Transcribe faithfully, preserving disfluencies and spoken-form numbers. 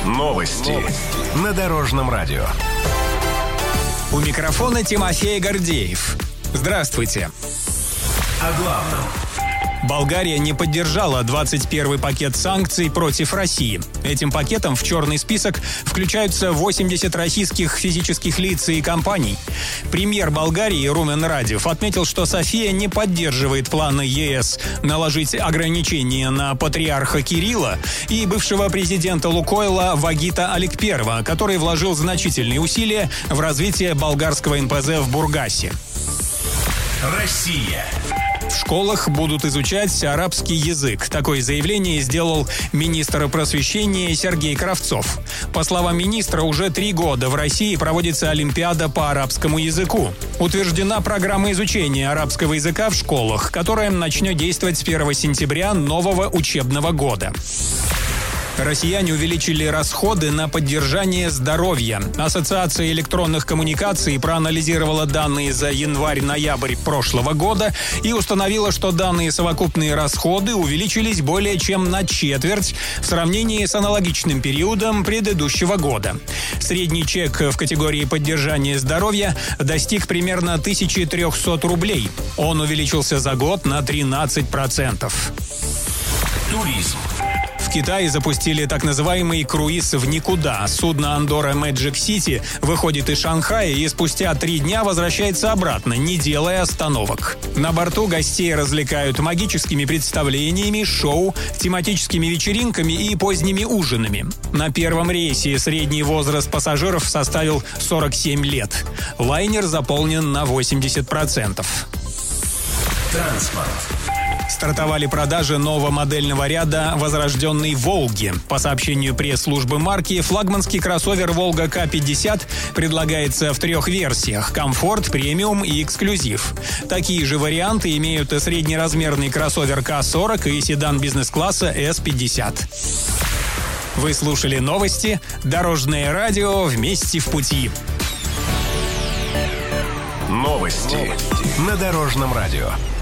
Новости на Дорожном радио. У микрофона Тимофей Гордеев. Здравствуйте. О главном. Болгария не поддержала двадцать первый пакет санкций против России. Этим пакетом в черный список включаются восемьдесят российских физических лиц и компаний. Премьер Болгарии Румен Радев отметил, что София не поддерживает планы ЕС наложить ограничения на патриарха Кирилла и бывшего президента Лукойла Вагита Аликперова, который вложил значительные усилия в развитие болгарского эн пэ зэ в Бургасе. Россия. В школах будут изучать арабский язык. Такое заявление сделал министр просвещения Сергей Кравцов. По словам министра, уже три года в России проводится Олимпиада по арабскому языку. Утверждена программа изучения арабского языка в школах, которая начнет действовать с первого сентября нового учебного года. Россияне увеличили расходы на поддержание здоровья. Ассоциация электронных коммуникаций проанализировала данные за январь-ноябрь прошлого года и установила, что данные совокупные расходы увеличились более чем на четверть в сравнении с аналогичным периодом предыдущего года. Средний чек в категории поддержания здоровья достиг примерно тысяча триста рублей. Он увеличился за год на тринадцать процентов. Туризм. В Китае запустили так называемый круиз в никуда. Судно Андорра Magic City выходит из Шанхая и спустя три дня возвращается обратно, не делая остановок. На борту гостей развлекают магическими представлениями, шоу, тематическими вечеринками и поздними ужинами. На первом рейсе средний возраст пассажиров составил сорок семь лет. Лайнер заполнен на восемьдесят процентов. Транспорт. Стартовали продажи нового модельного ряда возрожденной «Волги». По сообщению пресс-службы марки, флагманский кроссовер «Волга К пятьдесят» предлагается в трех версиях – комфорт, премиум и эксклюзив. Такие же варианты имеют и среднеразмерный кроссовер К сорок и седан бизнес-класса С пятьдесят. Вы слушали новости «Дорожное радио. Вместе в пути». Новости на Дорожном радио.